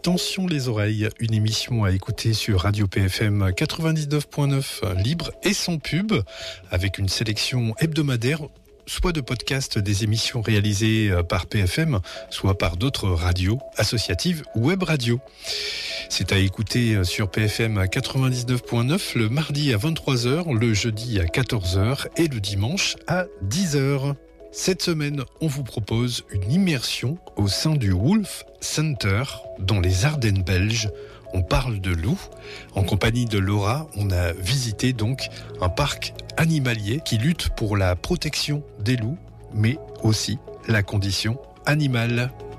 Attention les oreilles, une émission à écouter sur Radio PFM 99.9, libre et sans pub, avec une sélection hebdomadaire, soit de podcasts des émissions réalisées par PFM, soit par d'autres radios associatives ou web radios. C'est à écouter sur PFM 99.9 le mardi à 23h, le jeudi à 14h et le dimanche à 10h. Cette semaine, on vous propose une immersion au sein du Wolf Center dans les Ardennes belges. On parle de loups. En compagnie de Laura, on a visité donc un parc animalier qui lutte pour la protection des loups, mais aussi la condition animale.